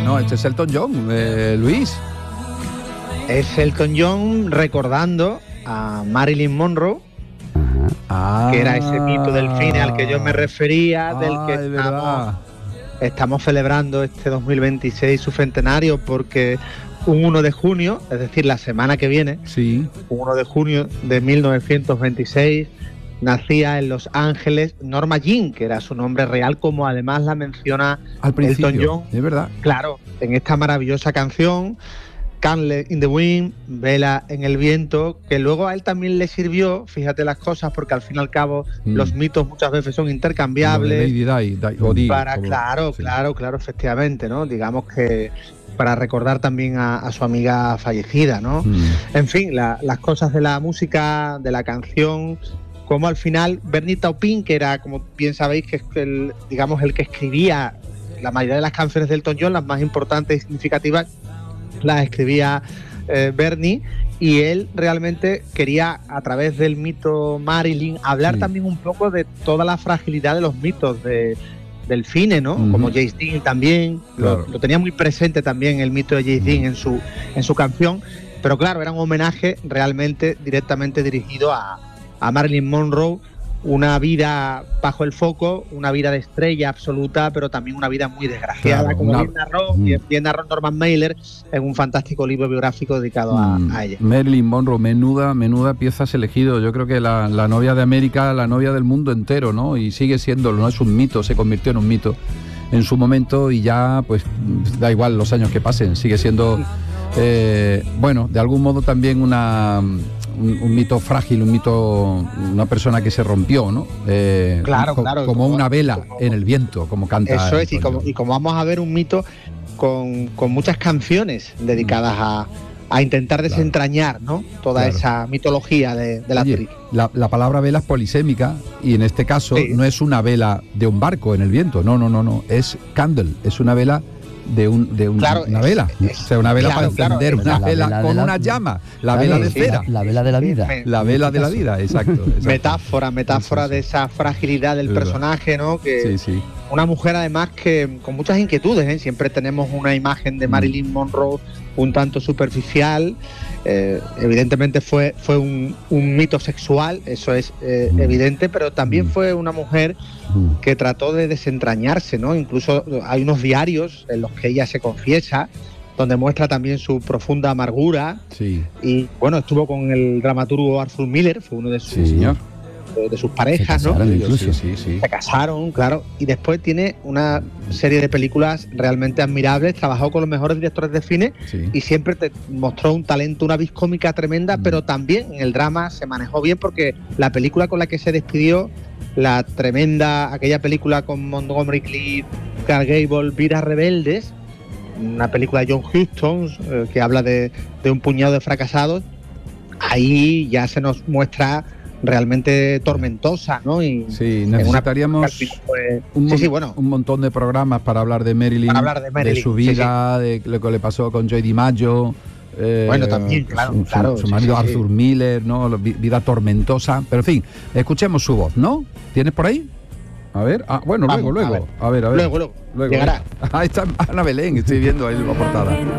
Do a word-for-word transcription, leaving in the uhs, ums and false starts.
no, este es Elton John, eh, Luis. Es Elton John recordando a Marilyn Monroe, Ah, que era ese mito del cine al que yo me refería, ah, del que es estamos, verdad. estamos celebrando este dos mil veintiséis su centenario, porque un uno de junio, es decir, la semana que viene, Sí. un uno de junio de mil novecientos veintiséis, nacía en Los Ángeles Norma Jean, que era su nombre real, como además la menciona Al principio, Elton John. es verdad. Claro, en esta maravillosa canción, Candle in the Wind, Vela en el viento, que luego a él también le sirvió, fíjate las cosas, porque al fin y al cabo Mm. los mitos muchas veces son intercambiables. Lady Di, Di, o Di, para, como- claro, sí. claro, claro, efectivamente, ¿no? Digamos que para recordar también a, a su amiga fallecida, ¿no? Mm. En fin, la- las cosas de la música, de la canción, como al final Bernie Taupin, que era, como bien sabéis, que es el, digamos, el que escribía la mayoría de las canciones de Elton John, las más importantes y significativas, las escribía eh, Bernie, y él realmente quería, a través del mito Marilyn, hablar Sí. también un poco de toda la fragilidad de los mitos de, del cine, ¿no? Ujú. Como James Dean también, Claro. lo, lo tenía muy presente también el mito de James Dean en su, en su canción, pero claro, era un homenaje realmente directamente dirigido a, a Marilyn Monroe, una vida bajo el foco, una vida de estrella absoluta, pero también una vida muy desgraciada, Claro, como una- bien narró, Mm. bien, bien narró Norman Mailer en un fantástico libro biográfico dedicado a, Mm, a ella. Marilyn Monroe, menuda, menuda pieza has elegido. Yo creo que la, la novia de América, la novia del mundo entero, ¿no? Y sigue siéndolo, no es un mito, se convirtió en un mito en su momento y ya, pues, da igual los años que pasen, sigue siendo, eh, bueno, de algún modo también una, un, un mito frágil, un mito, una persona que se rompió, ¿no? Eh, Claro, co- claro, Como como- una vela como- en el viento, como canta. Eso es, y Elton como, John. y como vamos a ver un mito con, con muchas canciones dedicadas a, a intentar desentrañar, ¿no? Toda Claro. esa mitología de, de la Oye, actriz. la, la palabra vela es polisémica y en este caso Sí. no es una vela de un barco en el viento, no, no, no, no, es candle, es una vela de un de un- Claro, una es- vela, es- o sea, una vela claro, para claro, encender, es una la vela, vela de con la- una llama, la Claro, vela de sí, cera, La, la vela de la vida. Me- la vela de la vida, exacto. exacto. Metáfora, metáfora Sí, sí, de esa fragilidad del Es verdad. personaje, ¿no? Que Sí, sí. una mujer además que con muchas inquietudes, ¿eh? Siempre tenemos una imagen de Mm. Marilyn Monroe un tanto superficial, eh, evidentemente fue, fue un, un mito sexual, eso es eh, Mm. evidente, pero también Mm. fue una mujer Mm. que trató de desentrañarse, ¿no? Incluso hay unos diarios en los que ella se confiesa, donde muestra también su profunda amargura, Sí, y bueno, estuvo con el dramaturgo Arthur Miller, fue uno de sus, sí, señor. de, de sus parejas, Se ¿no? casaron Sí, incluso. sí, sí. Se casaron, claro, y después tiene una serie de películas realmente admirables, trabajó con los mejores directores de cine Sí. y siempre te mostró un talento, una vis cómica tremenda, Mm. pero también en el drama se manejó bien porque la película con la que se despidió, la tremenda, aquella película con Montgomery Clift, Clark Gable, Vidas Rebeldes, una película de John Huston eh, que habla de, de un puñado de fracasados, ahí ya se nos muestra realmente tormentosa, ¿no? Y Sí, en una necesitaríamos que al final fue- un, sí, mon- sí, bueno, un montón de programas para hablar de Marilyn, Para hablar de Marilyn, su sí, vida, de lo que le pasó con Joy DiMaggio. eh, Bueno, también, claro, su, su- claro, su sí, marido sí, sí. Arthur Miller, ¿no? Lo- vi- Vida tormentosa. Pero en fin, escuchemos su voz, ¿no? ¿Tienes por ahí? A ver, ah, bueno, Vamos, luego, a luego. ver. A ver, a ver. luego, luego, Luego, llegará. Ahí está Ana Belén, estoy viendo ahí la portada.